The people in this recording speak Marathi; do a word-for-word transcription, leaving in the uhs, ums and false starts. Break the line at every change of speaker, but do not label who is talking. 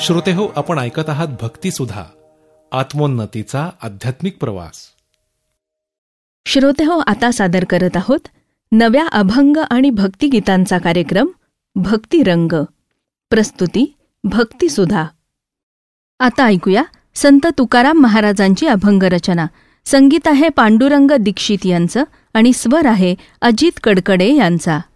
श्रोतेहो, आपण ऐकत आहात भक्तिसुधा, आत्मोन्नतीचा आध्यात्मिक प्रवास.
श्रोतेहो, आता सादर करत आहोत नव्या अभंग आणि भक्तिगीतांचा कार्यक्रम भक्तिरंग. प्रस्तुती भक्तिसुधा. आता ऐकूया संत तुकाराम महाराजांची अभंग रचना. संगीत आहे पांडुरंग दीक्षित यांचं आणि स्वर आहे अजित कडकडे यांचा.